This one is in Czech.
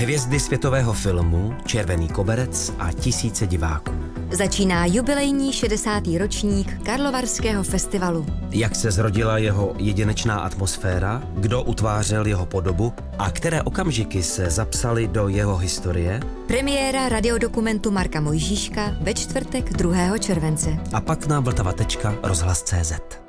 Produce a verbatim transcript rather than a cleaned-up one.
Hvězdy světového filmu, červený koberec a tisíce diváků. Začíná jubilejní šedesátý ročník Karlovarského festivalu. Jak se zrodila jeho jedinečná atmosféra, kdo utvářel jeho podobu a které okamžiky se zapsaly do jeho historie? Premiéra radiodokumentu Marka Mojžíška ve čtvrtek druhého července. A pak na vltava tečka rozhlas tečka cé zet.